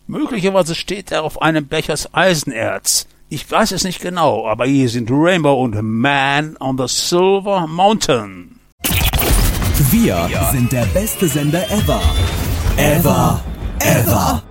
Möglicherweise steht er auf einem Blech aus Eisenerz. Ich weiß es nicht genau, aber hier sind Rainbow und Man on the Silver Mountain. Wir sind der beste Sender ever. Ever.